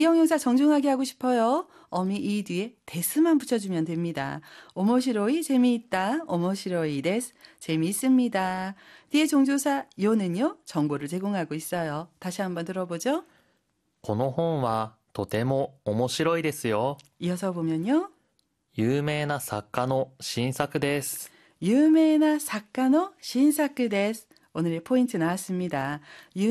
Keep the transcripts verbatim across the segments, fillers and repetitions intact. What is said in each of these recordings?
이 형용사 정중하게 하고 싶어요. 어미 이 뒤에 데스만 붙여주면 됩니다. 오모시로이 재미있다. 오모시로이 데스 재미있습니다. 뒤에 종조사 요는요. 정보를 제공하고 있어요. 다시 한번 들어보죠. この本はとても面白いですよ。 이어서 보면요. 有名な作家の新作です。 유명한 작가의 신사크 데스. 오늘의 포인트 나왔습니다.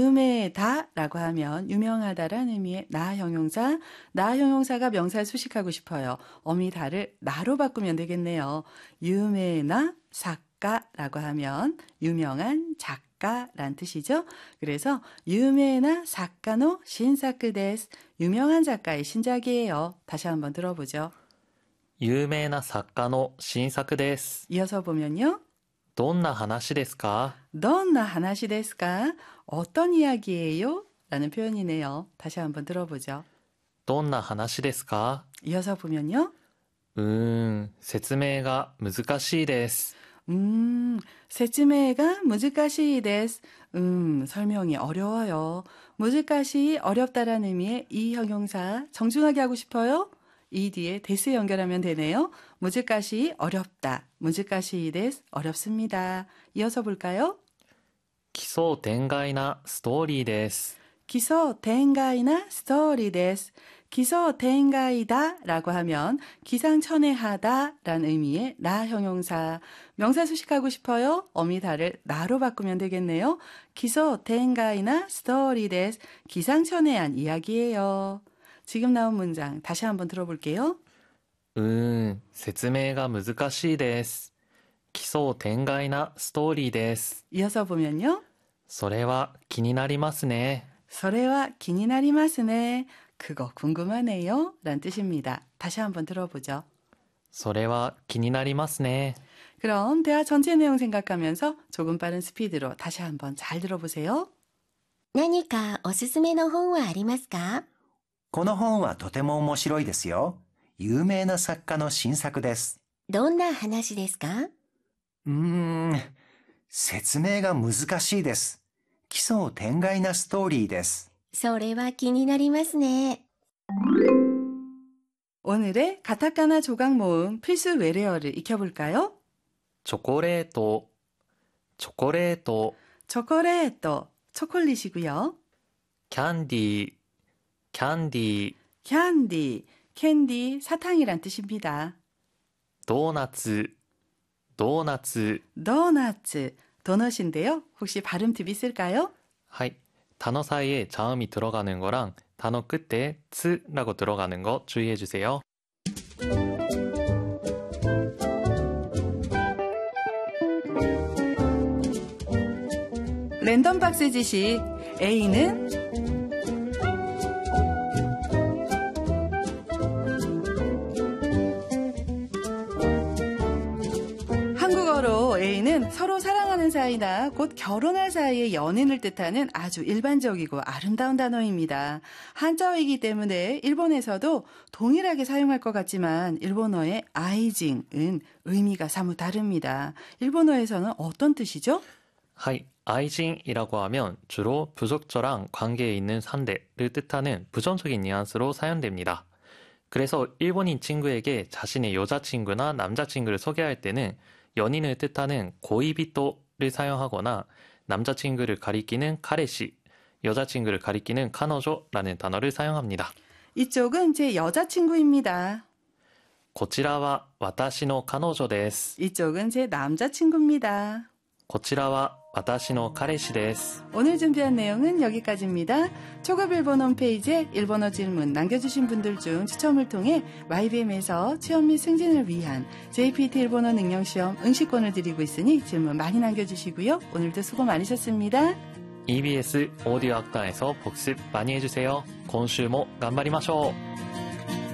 유명하다라고 하면 유명하다라는 의미의 나 형용사, 나 형용사가 명사를 수식하고 싶어요. 어미 다를 나로 바꾸면 되겠네요. 유명한 작가라고 하면 유명한 작가란 뜻이죠. 그래서 유명한 작가의 신사크 데스. 유명한 작가의 신작이에요. 다시 한번 들어보죠. 有名な作家の新作です。 이어서 보면요. どんな話ですか? 너나 하나시 데스까? 어떤 이야기예요? 라는 표현이네요. 다시 한번 들어보죠. どんな話ですか? 이어서 보면요. うーん、説明が難しいです。 음, 세츠메가 무즈카시 데스. 음, 설명이 어려워요. 무즈카시 어렵다라는 의미의 이 형용사 정중하게 하고 싶어요? 이 뒤에 데스 연결하면 되네요. 무즈카시 어렵다. 무즈카시 데스 어렵습니다. 이어서 볼까요? 奇想天外なストーリーです。 기소 텐가이나 스토리 데스. 기소 텐가이다라고 하면 기상천외하다라는 의미의 나 형용사. 명사 수식하고 싶어요? 어미다를 나로 바꾸면 되겠네요. 기소 텐가이나 스토리 데스. 기상천외한 이야기예요. 지금 나온 문장 다시 한번 들어볼게요. うーん、説明が難しいです。奇想天外なストーリーです。 이어서 보면요. それは気になりますね。 소래와 기니나리마스네. 그거 궁금하네요. 란 뜻입니다. 다시 한번 들어보죠. それは気になりますね。 그럼 대화 전체 내용 생각하면서 조금 빠른 스피드로 다시 한번 잘 들어보세요. 何かおすすめの本はありますか? この本はとても面白いですよ。有名な作家の新作です。 どんな話ですか? うーん、説明が難しいです。奇想天外なストーリーです。 それは気になりますね。 오늘의 가타카나 조각 모음 필수 외래어를 익혀볼까요? チョコレート、チョコレート、 초콜릿도 초콜릿이고요. キャンディー、キャンディー、 캔디, 캔디 사탕이란 뜻입니다. ドーナツ、ドーナツ。 도넛, 도넛인데요. 혹시 발음 팁 있을까요? はい。 단어 사이에 자음이 들어가는 거랑 단어 끝에 츠라고 들어가는 거 주의해 주세요. 랜덤 박스 지식. A는 한국어로 A는 서로 사랑하는 사이나 곧 결혼할 사이의 연인을 뜻하는 아주 일반적이고 아름다운 단어입니다. 한자어이기 때문에 일본에서도 동일하게 사용할 것 같지만 일본어의 아이징은 의미가 사뭇 다릅니다. 일본어에서는 어떤 뜻이죠? はい。 아이징이라고 하면 주로 부적절한 관계에 있는 상대를 뜻하는 부정적인 뉘앙스로 사용됩니다. 그래서 일본인 친구에게 자신의 여자친구나 남자친구를 소개할 때는 연인을 뜻하는 고이비토를 사용하거나 남자친구를 가리키는 카레시, 여자친구를 가리키는 카노조라는 단어를 사용합니다. 이쪽은 제 여자친구입니다. こちらは私の彼女です. 이쪽은 제 남자친구입니다. こちらは私の彼氏です. 오늘 준비한 내용은 여기까지입니다. 초급 일본 홈페이지에 일본어 질문 남겨주신 분들 중 추첨을 통해 와이비엠에서 취업 및 승진을 위한 제이피티 일본어 능력시험 응시권을 드리고 있으니 질문 많이 남겨주시고요. 오늘도 수고 많으셨습니다. 이비에스 오디오 학당에서 복습 많이 해주세요. 今週も頑張りましょう.